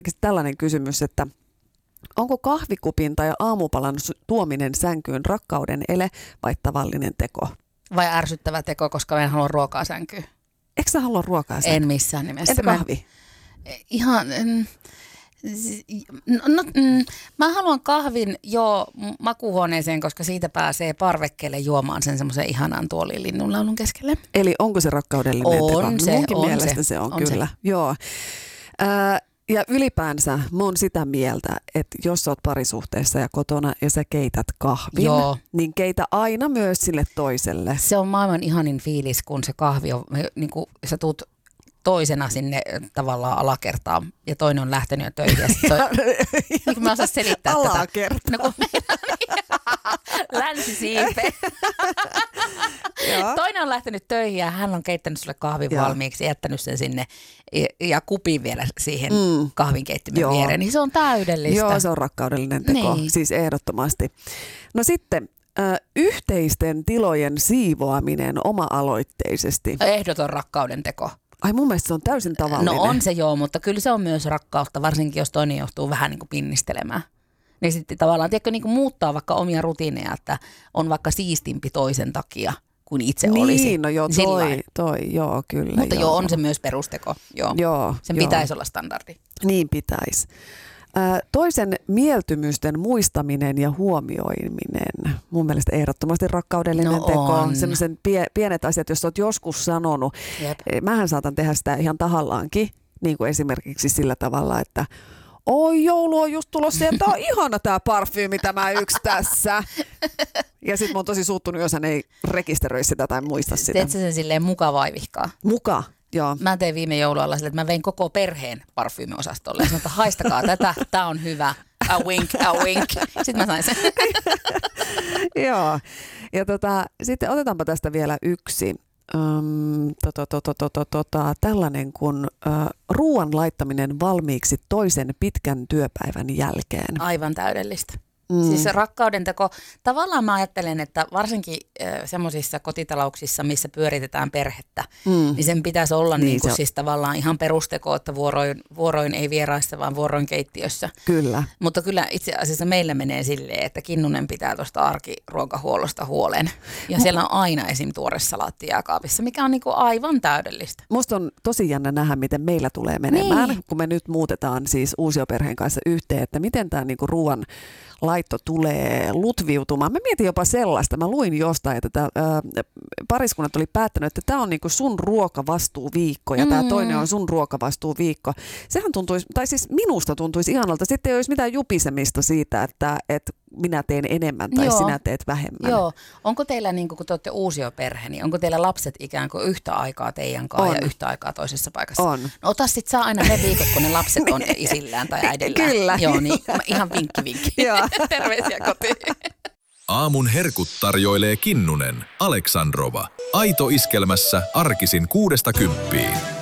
Tällainen kysymys, että onko kahvikupin tai aamupalan tuominen sänkyyn rakkauden ele vai tavallinen teko? Vai ärsyttävä teko, koska en halua ruokaa sänkyyn? Eikö sä halua ruokaa sänkyyn? En missään nimessä. Entä kahvi? Mä haluan kahvin makuuhuoneeseen, koska siitä pääsee parvekkeelle juomaan sen semmoisen ihanan tuolin linnunlaulun keskelle. Eli onko se rakkaudellinen teko? Munkin mielestä se on kyllä. Se. Joo. Ja ylipäänsä mä oon sitä mieltä, että jos sä oot parisuhteessa ja kotona ja sä keität kahvin, niin keitä aina myös sille toiselle. Se on maailman ihanin fiilis, kun se kahvi on, niin kuin sä tuut toisena sinne tavallaan alakertaan ja toinen on lähtenyt jo töihin. Niin kuin mä osaan selittää alakerta. tätä. No kun länsisiipe. Toinen on lähtenyt töihin ja hän on keittänyt sulle kahvin valmiiksi, jättänyt sen sinne ja kupin vielä siihen kahvinkeittimen viereen. Niin se on täydellistä. Joo, se on rakkaudellinen teko, siis ehdottomasti. No sitten yhteisten tilojen siivoaminen oma-aloitteisesti. Ehdoton rakkauden teko. Ai mun mielestä se on täysin tavallinen. No on se mutta kyllä se on myös rakkautta, varsinkin jos toinen joutuu vähän niin kuin pinnistelemään. Niin sitten tavallaan, tiedätkö, niin kuin muuttaa vaikka omia rutiineja, että on vaikka siistimpi toisen takia kuin itse olisi. Niin, no joo, joo, kyllä. Mutta on se myös perusteko, joo. Sen pitäisi olla standardi. Niin pitäisi. Toisen mieltymysten muistaminen ja huomioiminen. Mun mielestä ehdottomasti rakkaudellinen teko. Sellaiset pienet asiat, jos olet joskus sanonut. Jep. Mähän saatan tehdä sitä ihan tahallaankin, niin kuin esimerkiksi sillä tavalla, että oi, joulu on just tulossa ja tää on ihana tää parfyymi tämä yksi tässä. Ja sit mä oon tosi suuttunut, jos hän ei rekisteröi sitä tai muista sitä. Teet sä sen silleen muka-vaivihkaa? Muka, joo. Mä tein viime joulualla sille, että mä vein koko perheen parfyymiosastolle. Ja sanoin, että haistakaa tätä, tää on hyvä. A wink, a wink. Sitten mä sain sen. Joo. Ja sitten otetaanpa tästä vielä yksi. Tällainen kuin ruoan laittaminen valmiiksi toisen pitkän työpäivän jälkeen. Aivan täydellistä. Siis rakkauden teko, tavallaan mä ajattelen, että varsinkin semmoisissa kotitalouksissa, missä pyöritetään perhettä, niin sen pitäisi olla niin kuin siis tavallaan ihan perusteko, että vuoroin ei vieraissa, vaan vuoroin keittiössä. Kyllä. Mutta kyllä itse asiassa meillä menee silleen, että Kinnunen pitää tuosta arkiruokahuollosta huolen. Ja siellä on aina esim. Tuore salaatti jääkaapissa, mikä on niin kuin aivan täydellistä. Musta on tosi jännä nähdä, miten meillä tulee menemään, kun me nyt muutetaan siis uusioperheen kanssa yhteen, että miten tämä niin kuin ruoan laitto tulee lutviutumaan. Mä mietin jopa sellaista, mä luin jostain, että pariskunnat oli päättänyt, että tämä on niinku sun ruokavastuuviikko ja tämä toinen on sun ruokavastuuviikko. Sehän tuntuisi, tai siis minusta tuntuisi ihanalta. Sitten ei olisi mitään jupisemista siitä, että minä teen enemmän tai sinä teet vähemmän. Joo. Onko teillä, niin kun te olette uusioperhe, niin onko teillä lapset ikään kuin yhtä aikaa teidän kanssa ja yhtä aikaa toisessa paikassa? On. No ota sit saa aina ne viikot, kun ne lapset on isillään tai äidillään. Kyllä. Joo, niin ihan vinkki. Joo. Terveisiä kotiin. Aamun herkut tarjoilee Kinnunen, Aleksandrova. Aito iskelmässä arkisin 6–10.